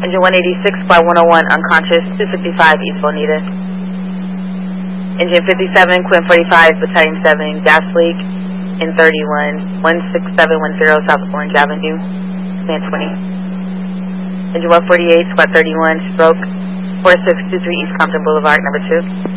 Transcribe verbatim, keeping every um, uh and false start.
Engine one eighty-six, squad one oh one, unconscious, two fifty-five, East Bonita. Engine fifty-seven, Quint forty-five, Battalion seven, gas leak in thirty-one, one six seven one zero, South Orange Avenue, San twenty. Engine one forty-eight, squad thirty-one, stroke, four six two three, East Compton Boulevard, number two.